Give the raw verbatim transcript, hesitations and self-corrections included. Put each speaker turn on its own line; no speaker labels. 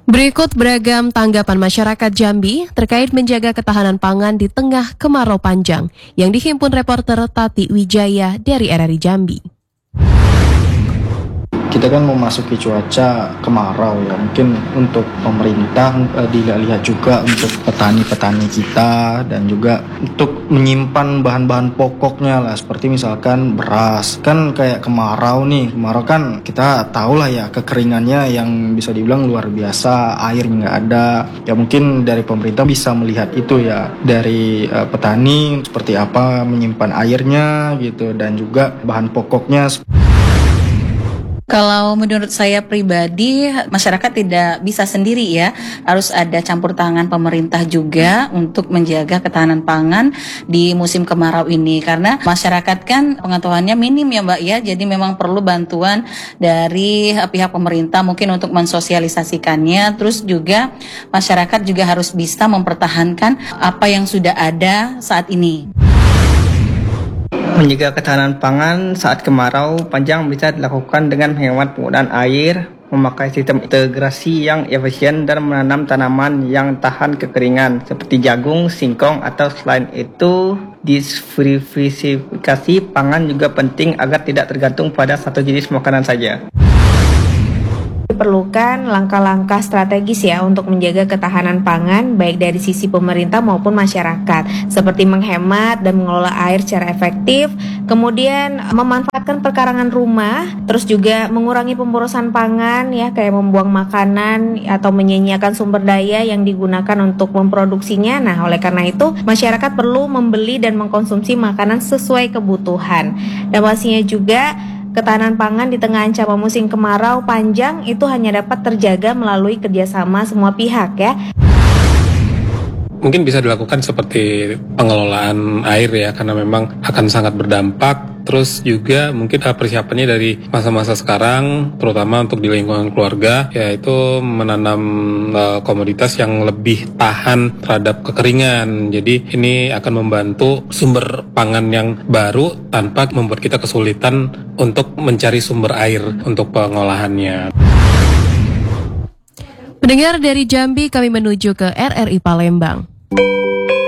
Berikut beragam tanggapan masyarakat Jambi terkait menjaga ketahanan pangan di tengah kemarau panjang yang dihimpun reporter Tati Wijaya dari R R I Jambi.
Kita kan memasuki cuaca kemarau ya, mungkin untuk pemerintah eh, dilihat juga untuk petani-petani kita dan juga untuk menyimpan bahan-bahan pokoknya lah, seperti misalkan beras. Kan kayak kemarau nih, kemarau kan kita tahu lah ya kekeringannya yang bisa dibilang luar biasa, air nggak ada. Ya mungkin dari pemerintah bisa melihat itu ya, dari eh, petani seperti apa menyimpan airnya gitu, dan juga bahan pokoknya.
Kalau menurut saya pribadi, masyarakat tidak bisa sendiri ya, harus ada campur tangan pemerintah juga untuk menjaga ketahanan pangan di musim kemarau ini. Karena masyarakat kan pengetahuannya minim ya Mbak ya, jadi memang perlu bantuan dari pihak pemerintah mungkin untuk mensosialisasikannya. Terus juga masyarakat juga harus bisa mempertahankan apa yang sudah ada saat ini.
Menjaga ketahanan pangan saat kemarau panjang bisa dilakukan dengan menghemat penggunaan air, memakai sistem integrasi yang efisien, dan menanam tanaman yang tahan kekeringan seperti jagung, singkong, atau selain itu diversifikasi pangan juga penting agar tidak tergantung pada satu jenis makanan saja.
Diperlukan langkah-langkah strategis ya untuk menjaga ketahanan pangan baik dari sisi pemerintah maupun masyarakat, seperti menghemat dan mengelola air secara efektif, kemudian memanfaatkan perkarangan rumah, terus juga mengurangi pemborosan pangan ya, kayak membuang makanan atau menyia-nyiakan sumber daya yang digunakan untuk memproduksinya. Nah, oleh karena itu masyarakat perlu membeli dan mengkonsumsi makanan sesuai kebutuhan. Dan pastinya juga ketahanan pangan di tengah ancaman musim kemarau panjang itu hanya dapat terjaga melalui kerjasama semua pihak ya.
Mungkin bisa dilakukan seperti pengelolaan air ya, karena memang akan sangat berdampak. Terus juga mungkin persiapannya dari masa-masa sekarang, terutama untuk di lingkungan keluarga, yaitu menanam uh, komoditas yang lebih tahan terhadap kekeringan. Jadi ini akan membantu sumber pangan yang baru tanpa membuat kita kesulitan untuk mencari sumber air untuk pengolahannya.
Pendengar dari Jambi, kami menuju ke R R I Palembang.